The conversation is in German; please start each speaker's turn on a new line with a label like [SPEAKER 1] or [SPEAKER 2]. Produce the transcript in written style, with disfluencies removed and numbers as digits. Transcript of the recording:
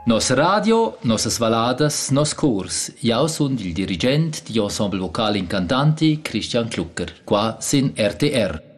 [SPEAKER 1] Nos radio, nossas valadas, nos cors. Jeu sun il dirigent di ensemble vocal incantanti Christian Klucker, qua sin RTR.